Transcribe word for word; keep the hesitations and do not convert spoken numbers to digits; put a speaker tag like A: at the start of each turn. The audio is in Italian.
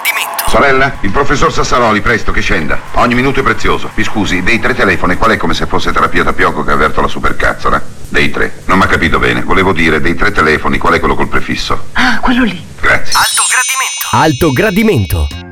A: gradimento.
B: Sorella, il professor Sassaroli, presto, che scenda. Ogni minuto è prezioso. Mi scusi, dei tre telefoni, qual è come se fosse terapia da Pioco che avverto la supercazzola? Dei tre. Non mi ha capito bene. Volevo dire, dei tre telefoni, qual è quello col prefisso?
C: Ah, quello lì.
B: Grazie.
A: Alto gradimento.
D: Alto gradimento.